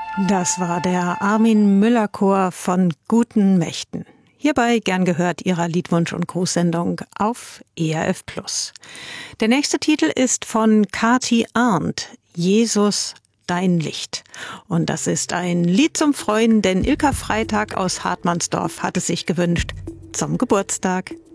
Das war der Armin Müller Chor von Guten Mächten. Hierbei gern gehört Ihrer Liedwunsch- und Grußsendung auf ERF Plus. Der nächste Titel ist von Kati Arndt, Jesus, dein Licht. Und das ist ein Lied zum Freuen, denn Ilka Freitag aus Hartmannsdorf hat es sich gewünscht zum Geburtstag.